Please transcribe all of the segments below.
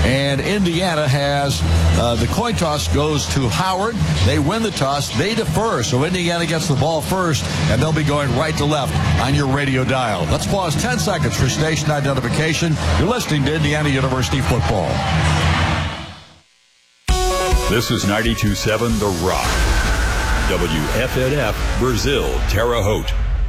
And Indiana has the coin toss goes to Howard. They win the toss. They defer. So Indiana gets the ball first, and they'll be going right to left on your radio dial. Let's pause 10 seconds for station identification. You're listening to Indiana University football. This is 92.7 The Rock. WFNF, Brazil, Terre Haute.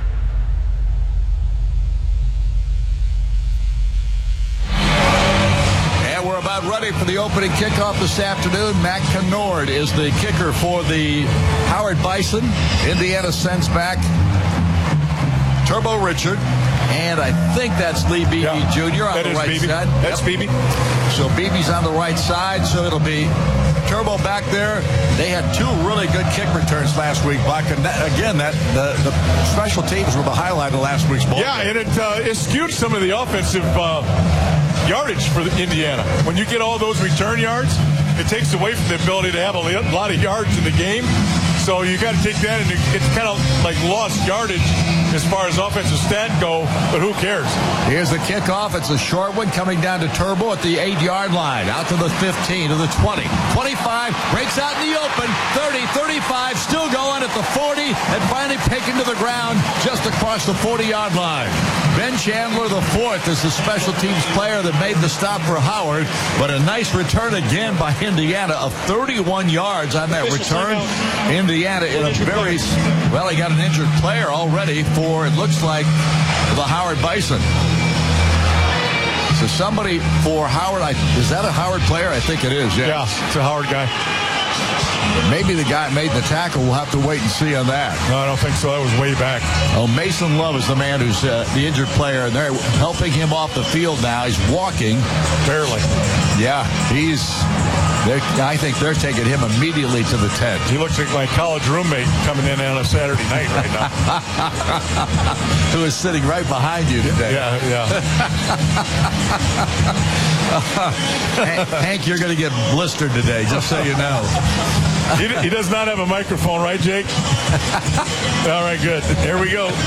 Ready for the opening kickoff this afternoon. Matt Kennard is the kicker for the Howard Bison. Indiana sends back Turbo Richard, and I think that's Lee Beebe Jr. on the right side. That's Beebe. So Beebe's on the right side, so it'll be Turbo back there. They had two really good kick returns last week, Buck. And again, the special teams were the highlight of last week's ball. Yeah, and it skewed some of the offensive yardage for Indiana. When you get all those return yards, it takes away from the ability to have a lot of yards in the game. So you got to take that, and it's kind of like lost yardage as far as offensive stat go, but who cares? Here's the kickoff. It's a short one coming down to Turbo at the 8-yard line. Out to the 15, to the 20, 25, breaks out in the open, 30, 35, still going at the 40, and finally taken to the ground just across the 40-yard line. Ben Chandler, the fourth, is the special teams player that made the stop for Howard, but a nice return again by Indiana of 31 yards on that return. Indiana in a very, well, he got an injured player already for, it looks like, the Howard Bison. So somebody for Howard, is that a Howard player? I think it is, yeah. Yeah, it's a Howard guy. Maybe the guy made the tackle. We'll have to wait and see on that. No, I don't think so. That was way back. Oh, Mason Love is the man who's the injured player, and they're helping him off the field now. He's walking. Barely. Yeah, I think they're taking him immediately to the tent. He looks like my college roommate coming in on a Saturday night right now. Who is sitting right behind you today. Yeah. Hank, you're going to get blistered today, just so you know. He does not have a microphone, right, Jake? All right, good. There we go.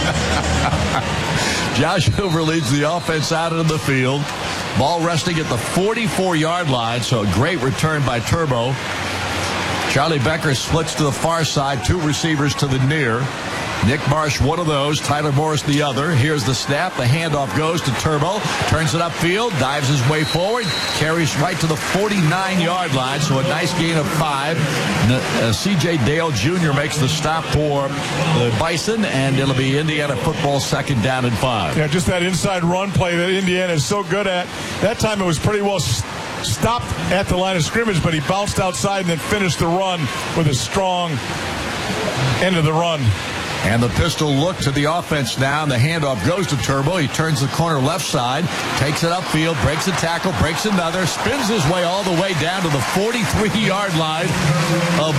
Josh Hoover leads the offense out into the field. Ball resting at the 44-yard line, so a great return by Turbo. Charlie Becker splits to the far side, two receivers to the near. Nick Marsh, one of those. Tyler Morris, the other. Here's the snap. The handoff goes to Turbo. Turns it upfield. Dives his way forward. Carries right to the 49-yard line. So a nice gain of 5. C.J. Dale Jr. makes the stop for the Bison, and it'll be Indiana football 2nd down and 5. Yeah, just that inside run play that Indiana is so good at. That time it was pretty well stopped at the line of scrimmage, but he bounced outside and then finished the run with a strong end of the run. And the pistol look to the offense now, and the handoff goes to Turbo. He turns the corner left side, takes it upfield, breaks a tackle, breaks another, spins his way all the way down to the 43-yard line of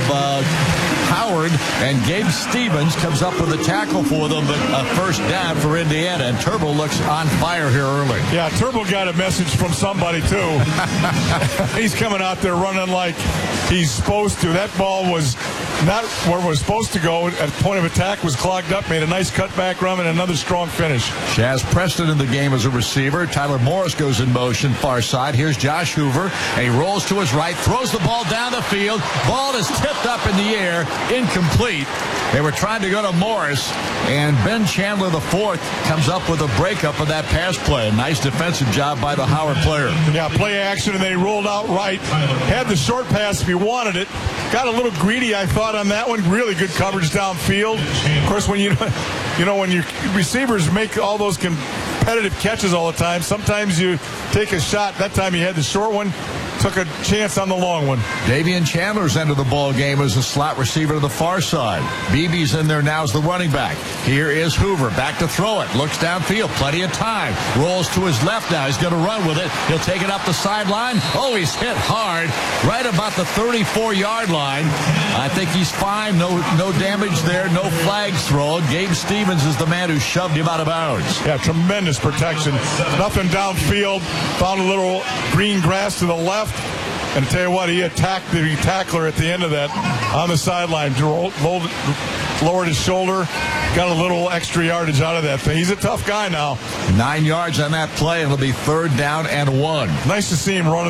Howard, and Gabe Stevens comes up with a tackle for them, but a first down for Indiana, and Turbo looks on fire here early. Yeah, Turbo got a message from somebody, too. He's coming out there running like he's supposed to. That ball was not where it was supposed to go. At point of attack was clogged up, made a nice cutback run, and another strong finish. Chaz Preston in the game as a receiver. Tyler Morris goes in motion, far side. Here's Josh Hoover, and he rolls to his right, throws the ball down the field. Ball is tipped up in the air, incomplete. They were trying to go to Morris, and Ben Chandler, the fourth, comes up with a breakup of that pass play. A nice defensive job by the Howard player. Yeah, play action, and they rolled out right. Had the short pass if he wanted it. Got a little greedy, I thought, on that one. Really good coverage downfield. Of course, when when your receivers make all those competitive catches all the time, sometimes you take a shot. That time he had the short one. Took a chance on the long one. Davian Chandler's entered the ball game as a slot receiver to the far side. Beebe's in there now as the running back. Here is Hoover, back to throw it. Looks downfield, plenty of time. Rolls to his left now. He's going to run with it. He'll take it up the sideline. Oh, he's hit hard right about the 34-yard line. I think he's fine. No damage there. No flags thrown. Gabe Stevens is the man who shoved him out of bounds. Yeah, tremendous protection. Nothing downfield. Found a little green grass to the left. And tell you what, he attacked the tackler at the end of that on the sideline. Lowered his shoulder, got a little extra yardage out of that thing. He's a tough guy now. 9 yards on that play, and it'll be 3rd down and 1. Nice to see him running